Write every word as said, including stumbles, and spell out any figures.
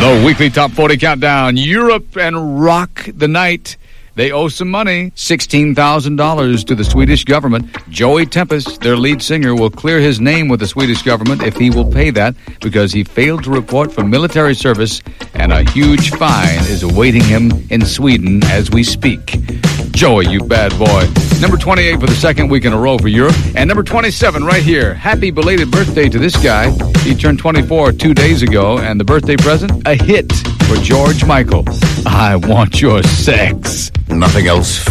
The weekly Top forty Countdown. Europe and Rock the Night. They owe some money, sixteen thousand dollars to the Swedish government. Joey Tempest, their lead singer, will clear his name with the Swedish government if he will pay that because he failed to report for military service, and a huge fine is awaiting him in Sweden as we speak. Joey, you bad boy. Number twenty-eight for the second week in a row for Europe. And number twenty-seven right here. Happy belated birthday to this guy. He turned twenty-four two days ago, and the birthday present, a hit for George Michael. I Want Your Sex. Nothing else